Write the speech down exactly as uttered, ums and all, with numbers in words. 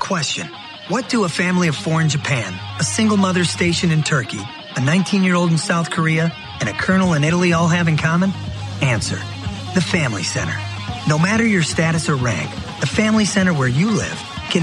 Question: what do a family of four in Japan, a single mother stationed in Turkey, a nineteen-year-old in South Korea, and a colonel in Italy all have in common? Answer: the Family Center. No matter your status or rank, the Family Center where you live